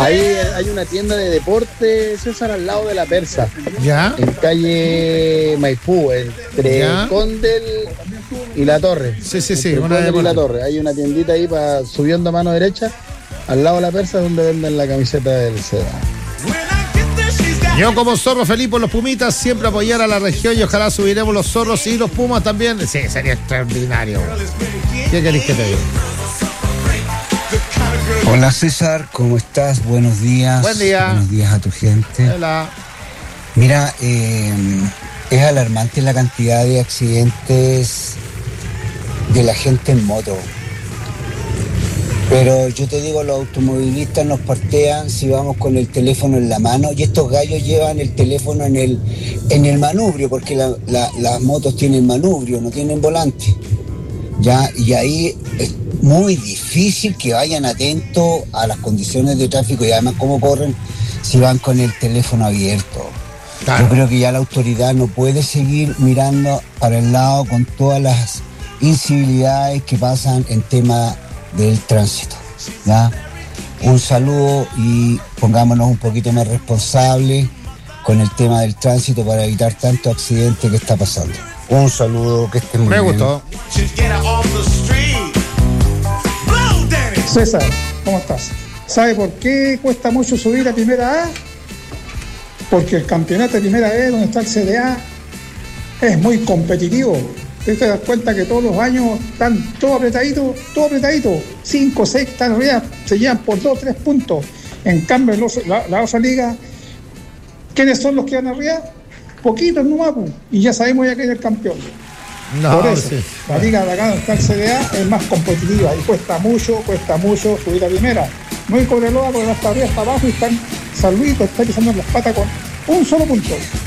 Ahí hay una tienda de deporte, César, al lado de la Persa. ¿Ya? En calle Maipú, entre ¿Ya? Condel y La Torre. Sí, Entre una de Condel y La deporte. Torre. Hay una tiendita ahí subiendo a mano derecha, al lado de la Persa, donde venden la camiseta del CDA. Yo como zorro feliz por los Pumitas, siempre apoyar a la región y ojalá subiremos los zorros y los Pumas también. Sí, sería extraordinario. ¿Qué querés que te diga? Hola César, ¿cómo estás? Buenos días. Buen día. Buenos días a tu gente. Hola. Mira, es alarmante la cantidad de accidentes de la gente en moto. Pero yo te digo, los automovilistas nos partean si vamos con el teléfono en la mano, y estos gallos llevan el teléfono en el manubrio, porque las motos tienen manubrio, no tienen volante. ¿Ya? Y ahí es muy difícil que vayan atentos a las condiciones de tráfico y además cómo corren si van con el teléfono abierto. Claro. Yo creo que ya la autoridad no puede seguir mirando para el lado con todas las incivilidades que pasan en tema del tránsito, ¿ya? Un saludo y pongámonos un poquito más responsables con el tema del tránsito para evitar tanto accidente que está pasando. Un saludo, que estén muy Me bien. gustó. César, ¿cómo estás? ¿Sabe por qué cuesta mucho subir a Primera A? Porque el campeonato de Primera B, donde está el CDA, es muy competitivo. Usted se da cuenta que todos los años están todo apretadito, 5, 6 están arriba, se llevan por 2, 3 puntos. En cambio, la otra liga, ¿quiénes son los que van arriba? Poquitos nomás, y ya sabemos ya quién es el campeón. No, Por eso, sí. la liga de acá donde está el CDA es más competitiva y cuesta mucho subir a Primera. No hay Cobreloa porque va hasta arriba, hasta abajo, y están San Luis, está pisando en las patas con un solo punto.